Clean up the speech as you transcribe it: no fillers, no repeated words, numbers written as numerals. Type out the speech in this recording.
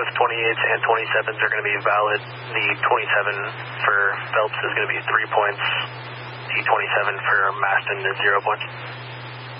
both 28s and 27s are going to be valid. The 27 for Phelps is going to be 3 points. The 27 for Maston is 0 points.